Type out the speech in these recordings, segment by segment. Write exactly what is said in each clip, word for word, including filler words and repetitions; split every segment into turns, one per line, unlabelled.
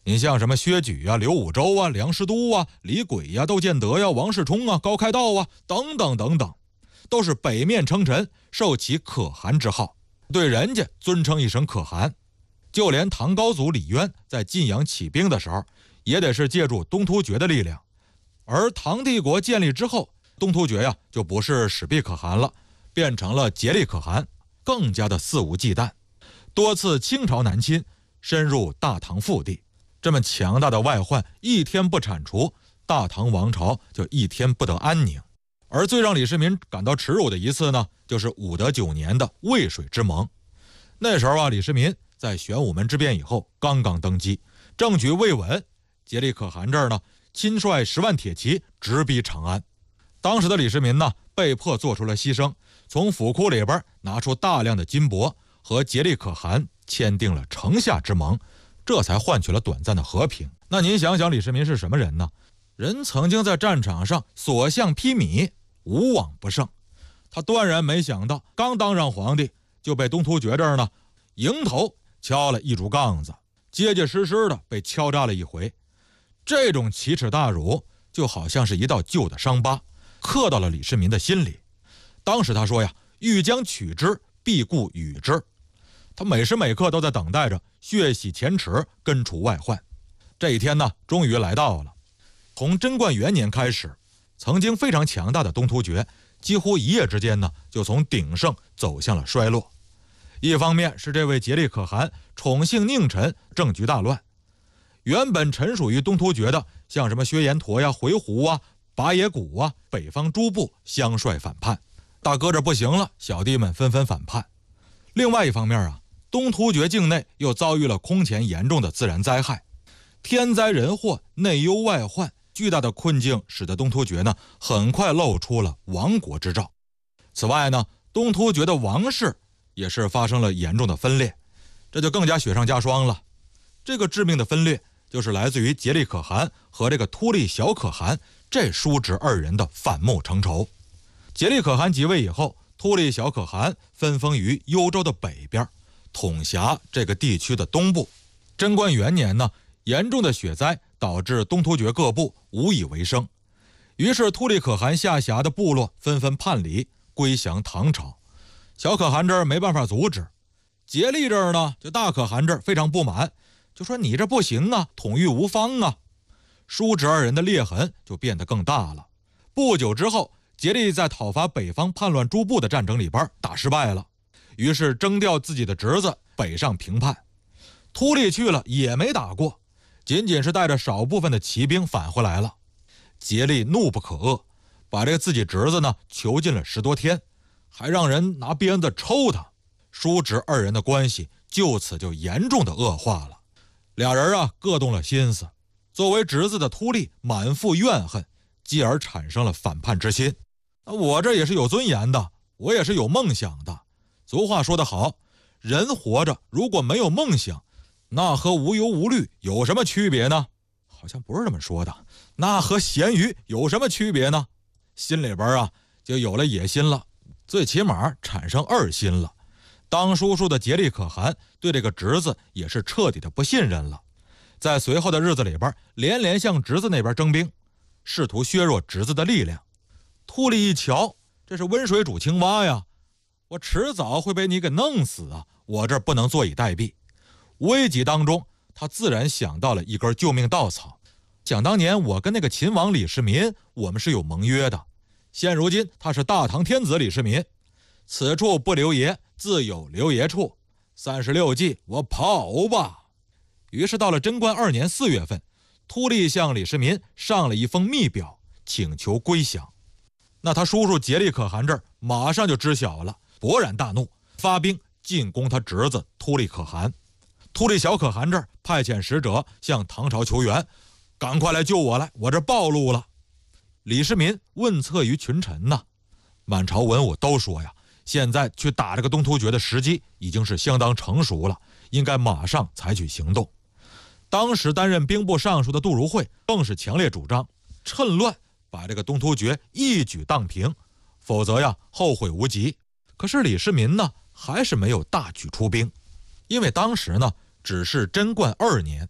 你像什么薛举啊、刘武周啊、梁师都啊、李轨呀、窦建德呀、王世充啊、高开道啊等等等等，都是北面称臣，受其可汗之号，对人家尊称一声可汗。就连唐高祖李渊在晋阳起兵的时候，也得是借助东突厥的力量。而唐帝国建立之后，东突厥呀就不是始毕可汗了，变成了颉利可汗，更加的肆无忌惮，多次倾巢南侵，深入大唐腹地。这么强大的外患一天不铲除，大唐王朝就一天不得安宁。而最让李世民感到耻辱的一次呢，就是武德九年的渭水之盟。那时候啊，李世民在玄武门之变以后刚刚登基，政局未稳，颉利可汗这儿呢亲率十万铁骑直逼长安。当时的李世民呢被迫做出了牺牲，从府库里边拿出大量的金帛，和颉利可汗签订了城下之盟，这才换取了短暂的和平。那您想想李世民是什么人呢？人曾经在战场上所向披靡，无往不胜。他断然没想到刚当上皇帝就被东突厥这儿呢迎头敲了一竹杠子，结结实实的被敲诈了一回。这种奇耻大辱就好像是一道旧的伤疤，刻到了李世民的心里。当时他说呀，欲将取之，必固与之。他每时每刻都在等待着血洗前耻，根除外患。这一天呢终于来到了。从贞观元年开始，曾经非常强大的东突厥几乎一夜之间呢就从鼎盛走向了衰落。一方面是这位颉利可汗宠幸佞臣，政局大乱。原本臣属于东突厥的，像什么薛延陀呀、回鹘啊、拔野古啊，北方诸部相率反叛，大哥这不行了，小弟们纷纷反叛。另外一方面啊，东突厥境内又遭遇了空前严重的自然灾害，天灾人祸、内忧外患，巨大的困境使得东突厥呢很快露出了亡国之兆。此外呢，东突厥的王室也是发生了严重的分裂，这就更加雪上加霜了。这个致命的分裂就是来自于颉利可汗和这个突利小可汗这叔侄二人的反目成仇。颉利可汗即位以后，突利小可汗分封于幽州的北边，统辖这个地区的东部。贞观元年呢，严重的雪灾导致东突厥各部无以为生，于是突利可汗下辖的部落纷纷叛离，归降唐朝。小可汗这儿没办法阻止，颉利这儿呢，就大可汗这儿非常不满，就说你这不行啊，统御无方啊。叔侄二人的裂痕就变得更大了。不久之后，颉利在讨伐北方叛乱诸部的战争里边打失败了，于是征调自己的侄子北上平叛。突利去了也没打过，仅仅是带着少部分的骑兵返回来了。颉利怒不可遏，把这个自己侄子呢囚禁了十多天，还让人拿鞭子抽他。叔侄二人的关系就此就严重的恶化了。俩人啊各动了心思，作为侄子的突利满腹怨恨，继而产生了反叛之心。我这也是有尊严的，我也是有梦想的。俗话说得好，人活着如果没有梦想，那和无忧无虑有什么区别呢？好像不是这么说的，那和咸鱼有什么区别呢？心里边啊就有了野心了，最起码产生二心了。当叔叔的颉利可汗对这个侄子也是彻底的不信任了，在随后的日子里边连连向侄子那边征兵，试图削弱侄子的力量。突利一瞧，这是温水煮青蛙呀，我迟早会被你给弄死啊，我这不能坐以待毙。危急当中，他自然想到了一根救命稻草。想当年我跟那个秦王李世民，我们是有盟约的，现如今他是大唐天子李世民，此处不留爷，自有留爷处，三十六计，我跑吧。于是到了贞观二年四月份，突利向李世民上了一封密表，请求归降。那他叔叔颉利可汗这儿马上就知晓了，勃然大怒，发兵进攻他侄子突利可汗。突利小可汗这儿派遣使者向唐朝求援，赶快来救我来，我这暴露了。李世民问策于群臣呐，满朝文武都说呀，现在去打这个东突厥的时机已经是相当成熟了，应该马上采取行动。当时担任兵部尚书的杜如晦更是强烈主张趁乱把这个东突厥一举荡平，否则呀后悔无及。可是李世民呢还是没有大举出兵，因为当时呢只是贞观二年，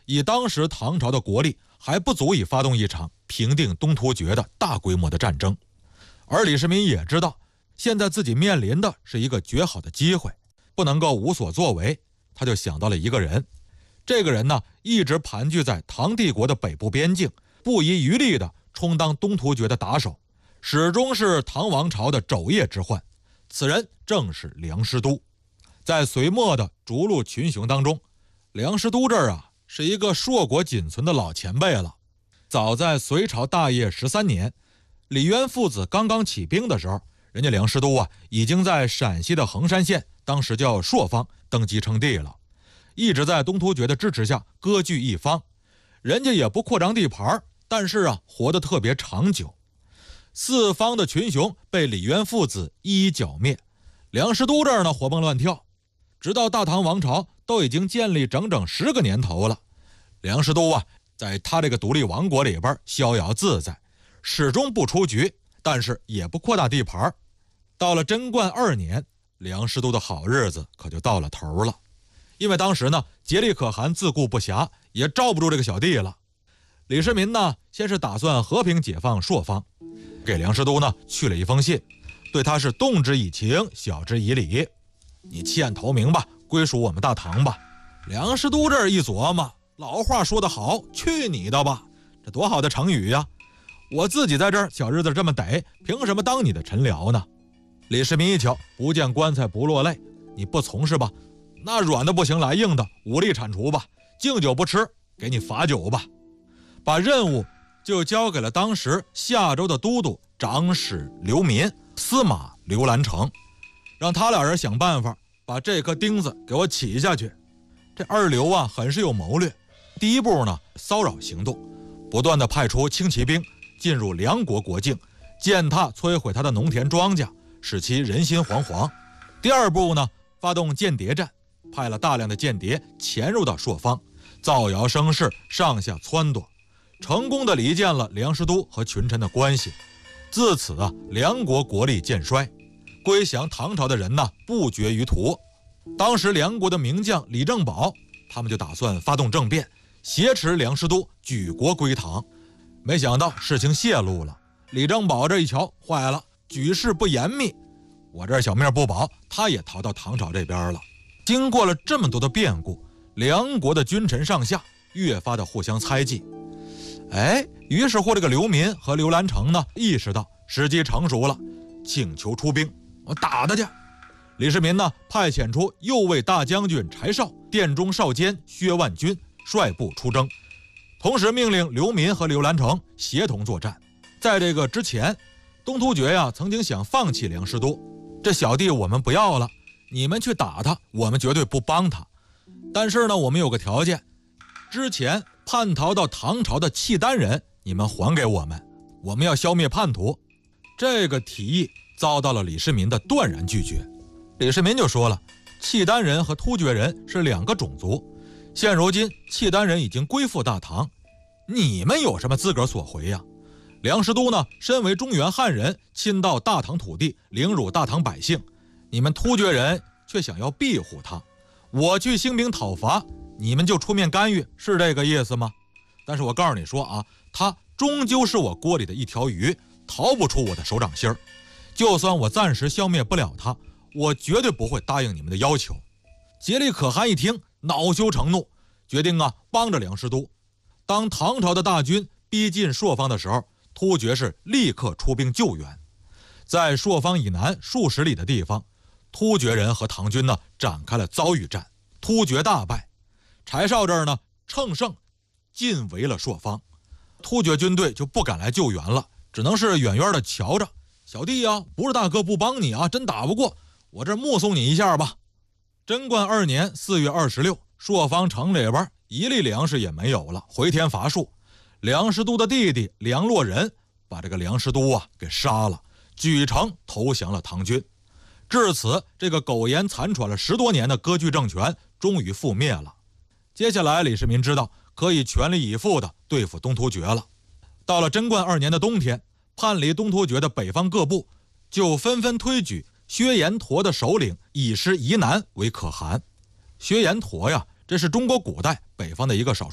以当时唐朝的国力还不足以发动一场平定东突厥的大规模的战争。而李世民也知道，现在自己面临的是一个绝好的机会，不能够无所作为。他就想到了一个人，这个人呢，一直盘踞在唐帝国的北部边境，不遗余力地充当东突厥的打手，始终是唐王朝的肘腋之患。此人正是梁师都。在隋末的逐鹿群雄当中，梁师都这儿啊是一个硕果仅存的老前辈了。早在隋朝大业十三年，李渊父子刚刚起兵的时候，人家梁师都啊已经在陕西的衡山县，当时叫朔方，登基称帝了，一直在东突厥的支持下割据一方。人家也不扩张地盘，但是啊活得特别长久。四方的群雄被李渊父子一一剿灭，梁师都这儿呢活蹦乱跳，直到大唐王朝都已经建立整整十个年头了，梁师都啊在他这个独立王国里边逍遥自在，始终不出局，但是也不扩大地盘。到了贞观二年，梁师都的好日子可就到了头了。因为当时呢，颉利可汗自顾不暇，也罩不住这个小弟了。李世民呢，先是打算和平解放朔方，给梁师都呢去了一封信，对他是动之以情，晓之以理。你弃暗投明吧，归属我们大唐吧。梁师都这儿一琢磨，老话说得好，去你的吧，这多好的成语呀！我自己在这儿小日子这么得，凭什么当你的臣僚呢？李世民一瞧，不见棺材不落泪，你不从是吧？那软的不行，来硬的，武力铲除吧，敬酒不吃，给你罚酒吧。把任务就交给了当时夏州的都督长史刘民、司马刘兰成，让他俩人想办法把这颗钉子给我起下去。这二刘啊很是有谋略，第一步呢骚扰行动，不断的派出轻骑兵进入梁国国境，践踏摧毁他的农田庄稼，使其人心惶惶。第二步呢发动间谍战，派了大量的间谍潜入到朔方，造谣生事，上下撺掇，成功的离间了梁师都和群臣的关系。自此啊，梁国国力渐衰，归降唐朝的人呢不绝于途。当时梁国的名将李正宝，他们就打算发动政变，挟持梁师都举国归唐。没想到事情泄露了，李正宝这一瞧，坏了，举事不严密，我这小命不保，他也逃到唐朝这边了。经过了这么多的变故，梁国的君臣上下越发的互相猜忌。哎，于是乎这个刘民和刘兰成呢意识到时机成熟了，请求出兵，我打他去。李世民呢派遣出右卫大将军柴绍、殿中少监薛万钧率部出征，同时命令刘民和刘兰成协同作战。在这个之前，东突厥呀曾经想放弃梁师都，这小弟我们不要了，你们去打他，我们绝对不帮他。但是呢，我们有个条件，之前叛逃到唐朝的契丹人，你们还给我们，我们要消灭叛徒。这个提议遭到了李世民的断然拒绝。李世民就说了，契丹人和突厥人是两个种族，现如今契丹人已经归附大唐，你们有什么资格索回呀？梁师都呢，身为中原汉人，亲到大唐土地，凌辱大唐百姓，你们突厥人却想要庇护他，我去兴兵讨伐，你们就出面干预，是这个意思吗？但是我告诉你说啊，他终究是我锅里的一条鱼，逃不出我的手掌心儿。就算我暂时消灭不了他，我绝对不会答应你们的要求。颉利可汗一听，恼羞成怒，决定啊帮着梁师都。当唐朝的大军逼近朔方的时候，突厥是立刻出兵救援。在朔方以南数十里的地方，突厥人和唐军呢展开了遭遇战，突厥大败。柴绍这儿呢乘胜进围了朔方，突厥军队就不敢来救援了，只能是远远的瞧着。小弟啊，不是大哥不帮你啊，真打不过，我这目送你一下吧。贞观二年四月二十六，朔方城里边一粒粮食也没有了，回天乏术。梁师都的弟弟梁洛人把这个梁师都啊给杀了，举城投降了唐军。至此，这个苟延残喘了十多年的割据政权终于覆灭了。接下来李世民知道可以全力以赴地对付东突厥了。到了贞观二年的冬天，叛离东突厥的北方各部就纷纷推举薛延陀的首领以师夷南为可汗。薛延陀呀，这是中国古代北方的一个少数